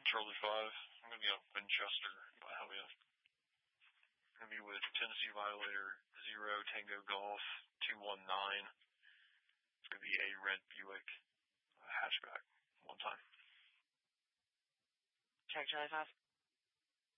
Charlie 5. I'm going to be on Winchester by Helio. I'm going to be with Tennessee Violator 0 Tango Golf 219. It's going to be a red Buick hatchback. One time. Check Charlie 5.